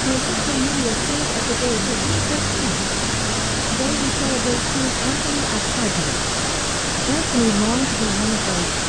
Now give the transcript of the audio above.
My social media feed of the day for week 13. Today we celebrate King Anthony at Party. Anthony longed to be one of those